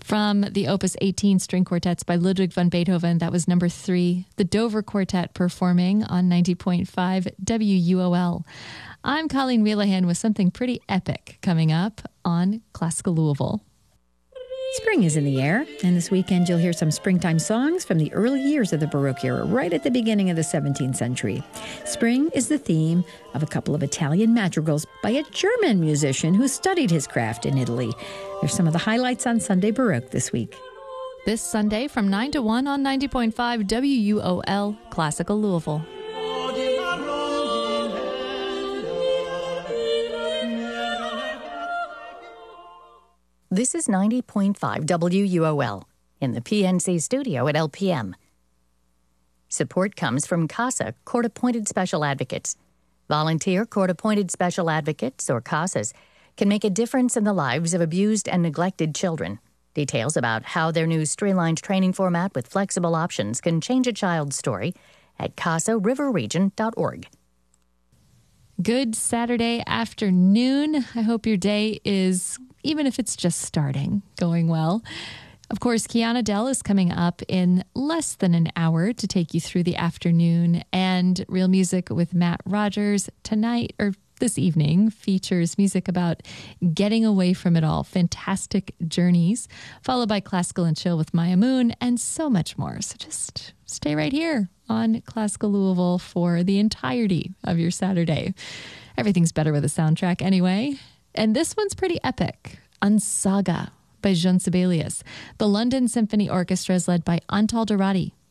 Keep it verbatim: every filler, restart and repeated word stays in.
From the Opus eighteen string quartets by Ludwig van Beethoven, that was number three. The Dover Quartet performing on ninety point five W U O L. I'm Colleen Wheelahan with something pretty epic coming up on Classical Louisville. Spring is in the air, and this weekend you'll hear some springtime songs from the early years of the Baroque era, right at the beginning of the seventeenth century. Spring is the theme of a couple of Italian madrigals by a German musician who studied his craft in Italy. There's some of the highlights on Sunday Baroque this week. This Sunday from nine to one on ninety point five W U O L, Classical Louisville. This is ninety point five W U O L in the P N C studio at L P M. Support comes from CASA, Court-Appointed Special Advocates. Volunteer Court-Appointed Special Advocates, or CASAs, can make a difference in the lives of abused and neglected children. Details about how their new streamlined training format with flexible options can change a child's story at casa river region dot org. Good Saturday afternoon. I hope your day is, even if it's just starting, going well. Of course, Kiana Dell is coming up in less than an hour to take you through the afternoon, and Real Music with Matt Rogers tonight, or this evening, features music about getting away from it all, fantastic journeys, followed by Classical and Chill with Maya Moon, and so much more. So just stay right here on Classical Louisville for the entirety of your Saturday. Everything's better with a soundtrack anyway. And this one's pretty epic. Unsaga by Jean Sibelius. The London Symphony Orchestra is led by Antal Dorati.